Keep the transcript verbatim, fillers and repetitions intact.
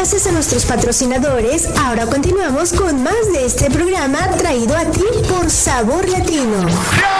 gracias a nuestros patrocinadores, ahora continuamos con más de este programa traído a ti por Sabor Latino.